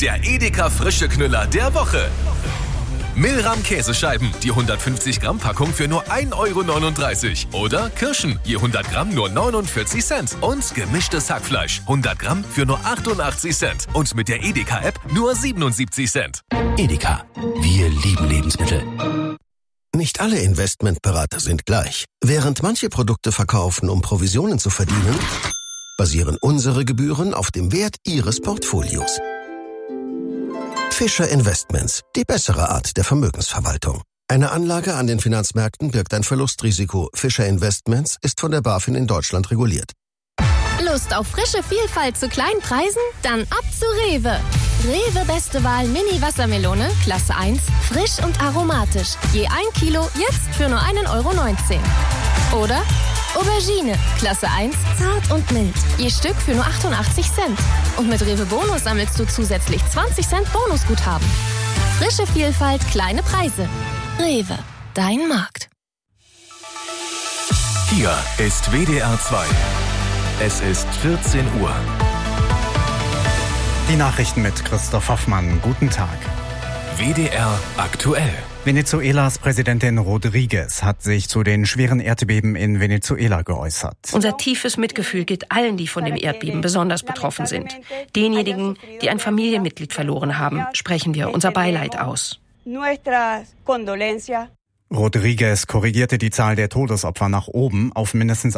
der Edeka frische Knüller der Woche. Milram Käsescheiben, die 150 Gramm Packung für nur 1,39 €. Oder Kirschen, je 100 Gramm nur 49 Cent. Und gemischtes Hackfleisch, 100 Gramm für nur 88 Cent. Und mit der Edeka-App nur 77 Cent. Edeka, wir lieben Lebensmittel. Nicht alle Investmentberater sind gleich. Während manche Produkte verkaufen, um Provisionen zu verdienen, basieren unsere Gebühren auf dem Wert Ihres Portfolios. Fischer Investments, die bessere Art der Vermögensverwaltung. Eine Anlage an den Finanzmärkten birgt ein Verlustrisiko. Fischer Investments ist von der BaFin in Deutschland reguliert. Lust auf frische Vielfalt zu kleinen Preisen? Dann ab zu Rewe. Rewe Beste Wahl Mini Wassermelone, Klasse 1, frisch und aromatisch. Je 1 Kilo, jetzt für nur 1,19 €. Oder Aubergine, Klasse 1, zart und mild. Je Stück für nur 88 Cent. Und mit Rewe Bonus sammelst du zusätzlich 20 Cent Bonusguthaben. Frische Vielfalt, kleine Preise. Rewe, dein Markt. Hier ist WDR 2. Es ist 14 Uhr. Die Nachrichten mit Christoph Hoffmann. Guten Tag. WDR aktuell. Venezuelas Präsidentin Rodriguez hat sich zu den schweren Erdbeben in Venezuela geäußert. Unser tiefes Mitgefühl gilt allen, die von dem Erdbeben besonders betroffen sind. Denjenigen, die ein Familienmitglied verloren haben, sprechen wir unser Beileid aus. Rodriguez korrigierte die Zahl der Todesopfer nach oben auf mindestens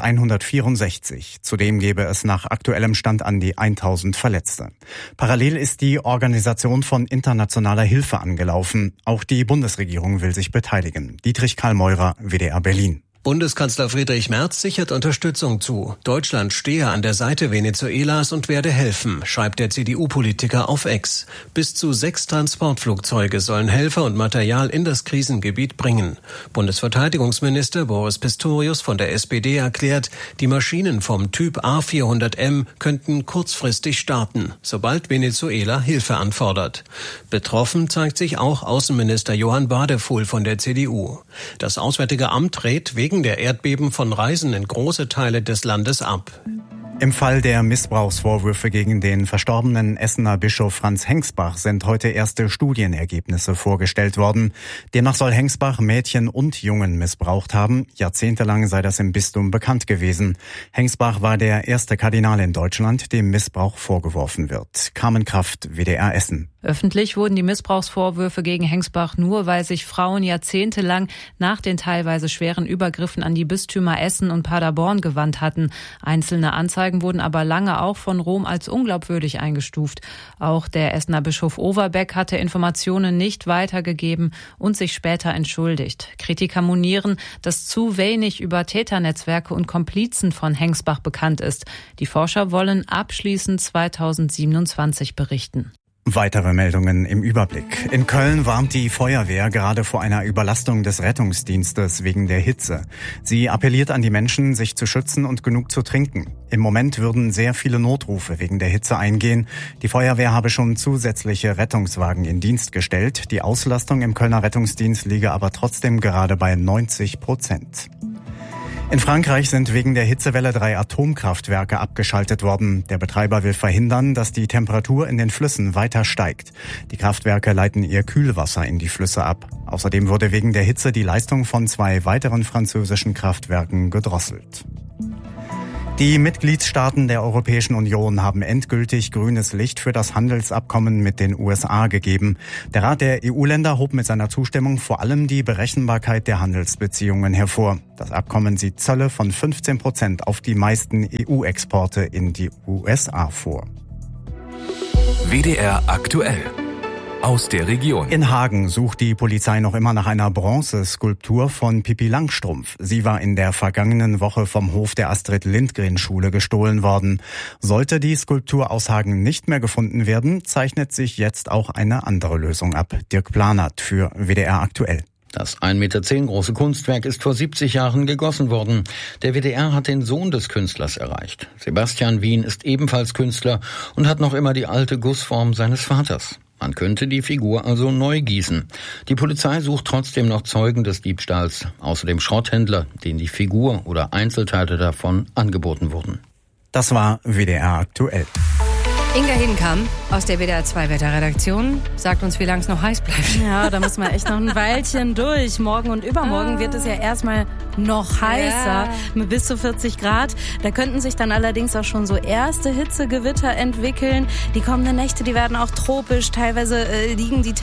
164. Zudem gebe es nach aktuellem Stand an die 1000 Verletzte. Parallel ist die Organisation von internationaler Hilfe angelaufen. Auch die Bundesregierung will sich beteiligen. Dietrich Karl-Meurer, WDR Berlin. Bundeskanzler Friedrich Merz sichert Unterstützung zu. Deutschland stehe an der Seite Venezuelas und werde helfen, schreibt der CDU-Politiker auf X. Bis zu 6 Transportflugzeuge sollen Helfer und Material in das Krisengebiet bringen. Bundesverteidigungsminister Boris Pistorius von der SPD erklärt, die Maschinen vom Typ A400M könnten kurzfristig starten, sobald Venezuela Hilfe anfordert. Betroffen zeigt sich auch Außenminister Johann Badefuhl von der CDU. Das Auswärtige Amt rät wegen der Erdbeben von Reisen in große Teile des Landes ab. Im Fall der Missbrauchsvorwürfe gegen den verstorbenen Essener Bischof Franz Hengsbach sind heute erste Studienergebnisse vorgestellt worden. Demnach soll Hengsbach Mädchen und Jungen missbraucht haben. Jahrzehntelang sei das im Bistum bekannt gewesen. Hengsbach war der erste Kardinal in Deutschland, dem Missbrauch vorgeworfen wird. Carmen Kraft, WDR Essen. Öffentlich wurden die Missbrauchsvorwürfe gegen Hengsbach nur, weil sich Frauen jahrzehntelang nach den teilweise schweren Übergriffen an die Bistümer Essen und Paderborn gewandt hatten. Einzelne Anzeigen wurden aber lange auch von Rom als unglaubwürdig eingestuft. Auch der Essener Bischof Overbeck hatte Informationen nicht weitergegeben und sich später entschuldigt. Kritiker monieren, dass zu wenig über Täternetzwerke und Komplizen von Hengsbach bekannt ist. Die Forscher wollen abschließend 2027 berichten. Weitere Meldungen im Überblick. In Köln warnt die Feuerwehr gerade vor einer Überlastung des Rettungsdienstes wegen der Hitze. Sie appelliert an die Menschen, sich zu schützen und genug zu trinken. Im Moment würden sehr viele Notrufe wegen der Hitze eingehen. Die Feuerwehr habe schon zusätzliche Rettungswagen in Dienst gestellt. Die Auslastung im Kölner Rettungsdienst liege aber trotzdem gerade bei 90%. In Frankreich sind wegen der Hitzewelle 3 Atomkraftwerke abgeschaltet worden. Der Betreiber will verhindern, dass die Temperatur in den Flüssen weiter steigt. Die Kraftwerke leiten ihr Kühlwasser in die Flüsse ab. Außerdem wurde wegen der Hitze die Leistung von 2 weiteren französischen Kraftwerken gedrosselt. Die Mitgliedstaaten der Europäischen Union haben endgültig grünes Licht für das Handelsabkommen mit den USA gegeben. Der Rat der EU-Länder hob mit seiner Zustimmung vor allem die Berechenbarkeit der Handelsbeziehungen hervor. Das Abkommen sieht Zölle von 15% auf die meisten EU-Exporte in die USA vor. WDR aktuell. Aus der Region. In Hagen sucht die Polizei noch immer nach einer Bronzeskulptur von Pippi Langstrumpf. Sie war in der vergangenen Woche vom Hof der Astrid-Lindgren-Schule gestohlen worden. Sollte die Skulptur aus Hagen nicht mehr gefunden werden, zeichnet sich jetzt auch eine andere Lösung ab. Dirk Planert für WDR aktuell. Das 1,10 Meter große Kunstwerk ist vor 70 Jahren gegossen worden. Der WDR hat den Sohn des Künstlers erreicht. Sebastian Wien ist ebenfalls Künstler und hat noch immer die alte Gussform seines Vaters. Man könnte die Figur also neu gießen. Die Polizei sucht trotzdem noch Zeugen des Diebstahls, außerdem Schrotthändler, denen die Figur oder Einzelteile davon angeboten wurden. Das war WDR aktuell. Inga Hinkamp Aus der WDR 2 Wetterredaktion sagt uns, wie lange es noch heiß bleibt. Ja, da müssen wir echt noch ein Weilchen durch. Morgen und übermorgen wird es ja erstmal noch heißer, mit bis zu 40 Grad. Da könnten sich dann allerdings auch schon so erste Hitzegewitter entwickeln. Die kommenden Nächte, die werden auch tropisch. Teilweise liegen die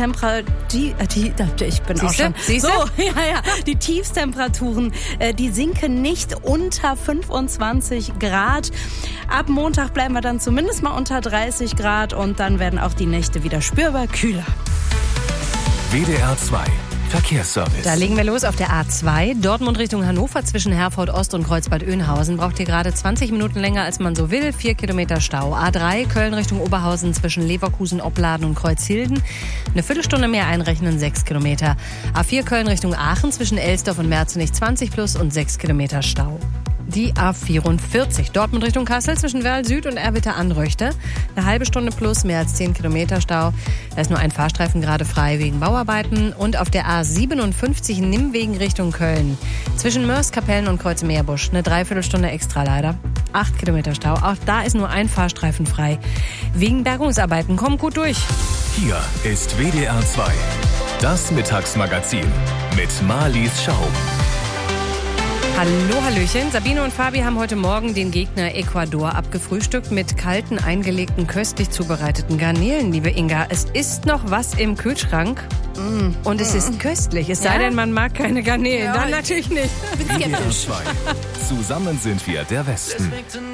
die Tiefstemperaturen, die sinken nicht unter 25 Grad. Ab Montag bleiben wir dann zumindest mal unter 30 Grad und dann werden auch die Nächte wieder spürbar kühler. WDR 2 Verkehrsservice. Da legen wir los auf der A2. Dortmund Richtung Hannover zwischen Herford Ost und Kreuzbad-Oeynhausen. Braucht ihr gerade 20 Minuten länger, als man so will. 4 Kilometer Stau. A3 Köln Richtung Oberhausen zwischen Leverkusen, Opladen und Kreuzhilden. Eine Viertelstunde mehr einrechnen, 6 Kilometer. A4 Köln Richtung Aachen zwischen Elsdorf und Merzenich 20 plus und 6 Kilometer Stau. Die A44 Dortmund Richtung Kassel zwischen Werl Süd und Erwitter-Anröchte. Eine halbe Stunde plus, mehr als 10 Kilometer Stau. Da ist nur ein Fahrstreifen gerade frei wegen Bauarbeiten. Und auf der A57 Nimmwegen Richtung Köln zwischen Mörs-Kapellen und Kreuz-Meerbusch. Eine Dreiviertelstunde extra leider. 8 Kilometer Stau. Auch da ist nur ein Fahrstreifen frei. Wegen Bergungsarbeiten. Kommt gut durch. Hier ist WDR 2. Das Mittagsmagazin mit Marlies Schau. Hallo, hallöchen. Sabine und Fabi haben heute Morgen den Gegner Ecuador abgefrühstückt mit kalten, eingelegten, köstlich zubereiteten Garnelen, liebe Inga. Es ist noch was im Kühlschrank und es ist köstlich. Es sei denn, man mag keine Garnelen. Dann natürlich nicht. WDR 2. Zusammen sind wir der Westen.